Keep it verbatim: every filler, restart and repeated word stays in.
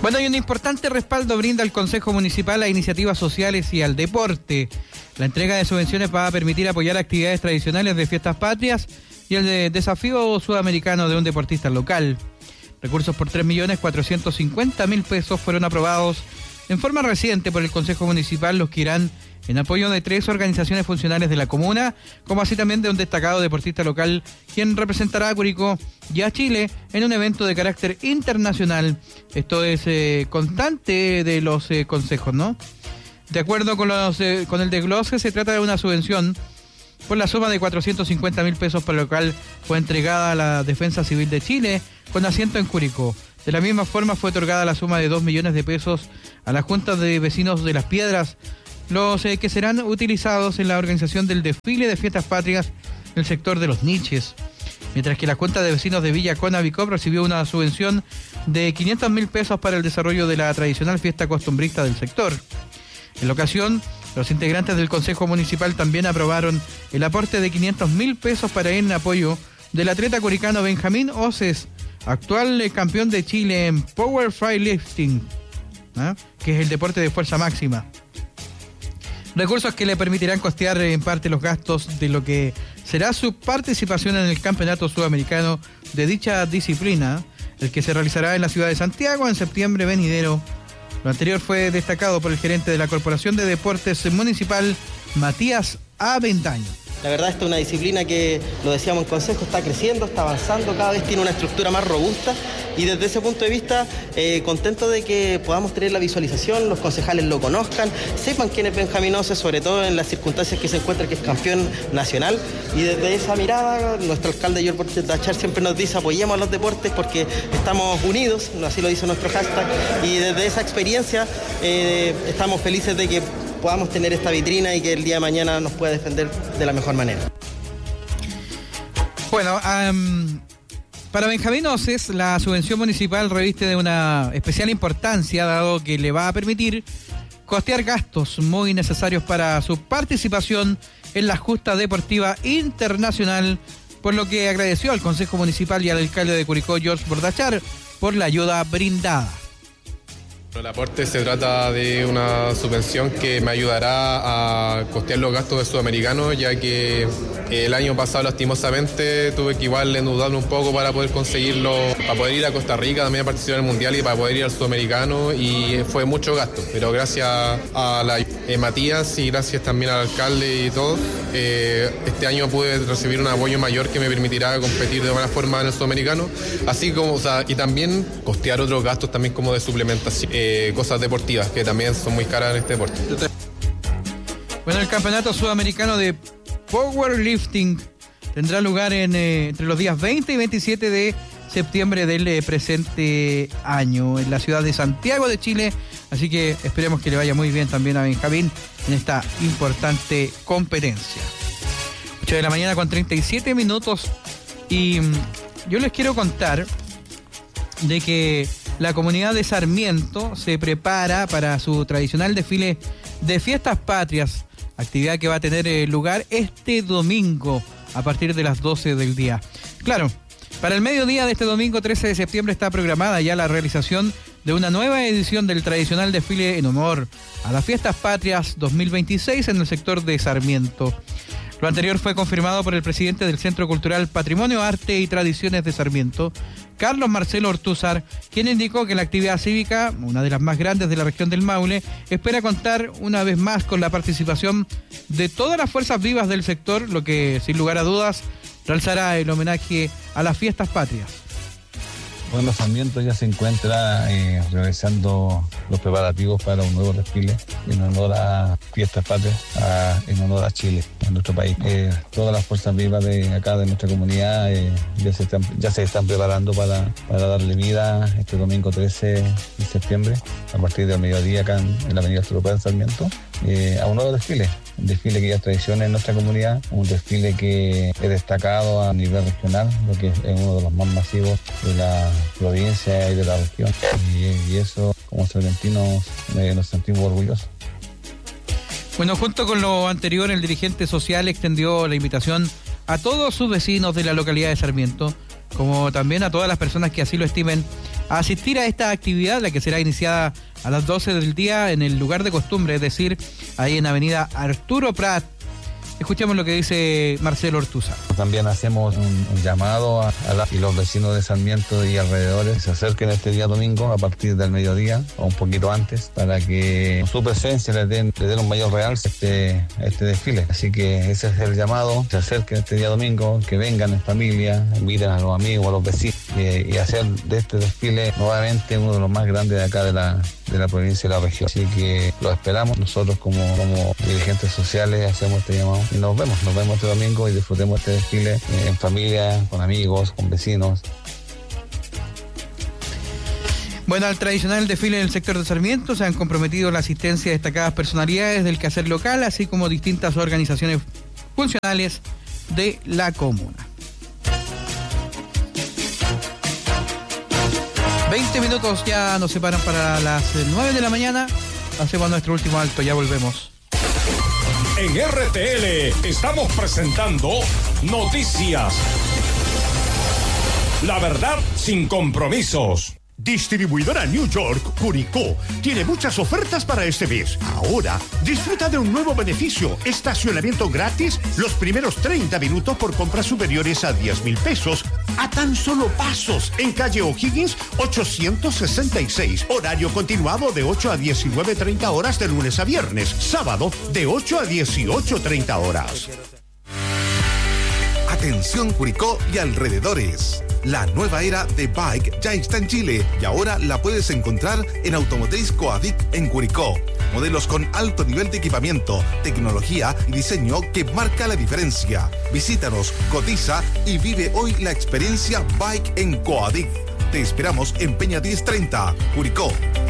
Bueno, hay un importante respaldo brinda el Consejo Municipal a iniciativas sociales y al deporte. La entrega de subvenciones va a permitir apoyar actividades tradicionales de fiestas patrias y el de desafío sudamericano de un deportista local. Recursos por tres millones cuatrocientos cincuenta mil pesos fueron aprobados en forma reciente por el Consejo Municipal, los que irán en apoyo de tres organizaciones funcionales de la comuna, como así también de un destacado deportista local, quien representará a Curicó y a Chile en un evento de carácter internacional. Esto es eh, constante de los eh, consejos, ¿no? De acuerdo con, los, eh, con el desglose, se trata de una subvención por la suma de cuatrocientos cincuenta mil pesos, para lo cual fue entregada a la Defensa Civil de Chile, con asiento en Curicó. De la misma forma fue otorgada la suma de dos millones de pesos a la Junta de Vecinos de Las Piedras, los eh, que serán utilizados en la organización del desfile de fiestas patrias del sector de los niches. Mientras que la Junta de Vecinos de Villa Conavicop recibió una subvención de quinientos mil pesos para el desarrollo de la tradicional fiesta costumbrista del sector. En la ocasión, los integrantes del Consejo Municipal también aprobaron el aporte de quinientos mil pesos para ir en apoyo del atleta curicano Benjamín Oces, actual campeón de Chile en Power Freelifting, ¿eh? que es el deporte de fuerza máxima. Recursos que le permitirán costear en parte los gastos de lo que será su participación en el Campeonato Sudamericano de dicha disciplina, el que se realizará en la ciudad de Santiago en septiembre venidero. Lo anterior fue destacado por el gerente de la Corporación de Deportes Municipal, Matías Avendaño. La verdad, esta es una disciplina que, lo decíamos en consejo, está creciendo, está avanzando, cada vez tiene una estructura más robusta, y desde ese punto de vista, eh, contento de que podamos tener la visualización, los concejales lo conozcan, sepan quién es Benjamín Oces, sobre todo en las circunstancias que se encuentra, que es campeón nacional, y desde esa mirada, nuestro alcalde George Dachar siempre nos dice: apoyemos a los deportes porque estamos unidos, así lo dice nuestro hashtag, y desde esa experiencia eh, estamos felices de que podamos tener esta vitrina y que el día de mañana nos pueda defender de la mejor manera. Bueno, um, para Benjamín Oces, la subvención municipal reviste de una especial importancia, dado que le va a permitir costear gastos muy necesarios para su participación en la justa deportiva internacional, por lo que agradeció al Consejo Municipal y al alcalde de Curicó, George Bordachar, por la ayuda brindada. El aporte se trata de una subvención que me ayudará a costear los gastos de Sudamericano, ya que el año pasado lastimosamente tuve que igual endeudarme un poco para poder conseguirlo, para poder ir a Costa Rica también a participar en el Mundial y para poder ir al Sudamericano, y fue mucho gasto, pero gracias a la eh, Matías y gracias también al alcalde y todos, eh, este año pude recibir un apoyo mayor que me permitirá competir de buena forma en el Sudamericano, así como, o sea, y también costear otros gastos también como de suplementación. Eh, cosas deportivas que también son muy caras en este deporte. Bueno, el Campeonato Sudamericano de Powerlifting tendrá lugar en, eh, entre los días veinte y veintisiete de septiembre del eh, presente año en la ciudad de Santiago de Chile, así que esperemos que le vaya muy bien también a Benjamín en esta importante competencia. ocho de la mañana con treinta y siete minutos, y mm, yo les quiero contar de que la comunidad de Sarmiento se prepara para su tradicional desfile de fiestas patrias, actividad que va a tener lugar este domingo a partir de las doce del día. Claro, para el mediodía de este domingo trece de septiembre está programada ya la realización de una nueva edición del tradicional desfile en honor a las fiestas patrias dos mil veintiséis en el sector de Sarmiento. Lo anterior fue confirmado por el presidente del Centro Cultural Patrimonio, Arte y Tradiciones de Sarmiento, Carlos Marcelo Ortúzar, quien indicó que la actividad cívica, una de las más grandes de la región del Maule, espera contar una vez más con la participación de todas las fuerzas vivas del sector, lo que sin lugar a dudas realzará el homenaje a las fiestas patrias. Bueno, Sarmiento ya se encuentra eh, realizando los preparativos para un nuevo desfile en honor a Fiestas Patrias, a, en honor a Chile, en nuestro país. Eh, todas las fuerzas vivas de acá, de nuestra comunidad, eh, ya, se están, ya se están preparando para, para darle vida este domingo trece de septiembre, a partir del mediodía acá en, en la avenida Astropá en Sarmiento, eh, a un nuevo desfile. Un desfile que ya es tradición en nuestra comunidad, un desfile que es destacado a nivel regional, lo que es uno de los más masivos de la provincia y de la región. Y, y eso, como sargentinos, eh, nos sentimos orgullosos. Bueno, junto con lo anterior, el dirigente social extendió la invitación a todos sus vecinos de la localidad de Sarmiento, como también a todas las personas que así lo estimen, a asistir a esta actividad, la que será iniciada a las doce del día en el lugar de costumbre, es decir, ahí en Avenida Arturo Prat. Escuchemos lo que dice Marcelo Ortúzar. También hacemos un, un llamado a, a la, y los vecinos de Sarmiento y alrededores se acerquen este día domingo a partir del mediodía o un poquito antes para que su presencia les den, les den un mayor realce a este, a este desfile. Así que ese es el llamado, se acerquen este día domingo, que vengan en familia, inviten a los amigos, a los vecinos y, y hacer de este desfile nuevamente uno de los más grandes de acá de la, de la provincia y la región. Así que lo esperamos, nosotros como, como dirigentes sociales hacemos este llamado. Y nos vemos, nos vemos este domingo y disfrutemos este desfile eh, en familia, con amigos, con vecinos. Bueno, al tradicional desfile en el sector de Sarmiento se han comprometido la asistencia de destacadas personalidades del quehacer local, así como distintas organizaciones funcionales de la comuna. veinte minutos ya nos separan para las nueve de la mañana. Hacemos nuestro último alto, ya volvemos. En R T L estamos presentando Noticias. La verdad sin compromisos. Distribuidora New York, Curicó, tiene muchas ofertas para este mes. Ahora, disfruta de un nuevo beneficio. Estacionamiento gratis los primeros treinta minutos por compras superiores a diez mil pesos. A tan solo pasos, en calle O'Higgins, ochocientos sesenta y seis. Horario continuado de ocho a diecinueve treinta horas de lunes a viernes. Sábado, de ocho a dieciocho treinta horas. Atención Curicó y alrededores. La nueva era de Bike ya está en Chile y ahora la puedes encontrar en Automotriz Coadic en Curicó. Modelos con alto nivel de equipamiento, tecnología y diseño que marca la diferencia. Visítanos, cotiza y vive hoy la experiencia Bike en Coadic. Te esperamos en Peña diez treinta, Curicó.